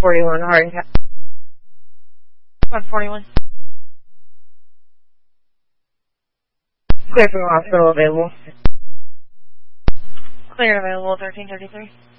141 Harding County. 141. Clear from hospital available. Clear available, 1333.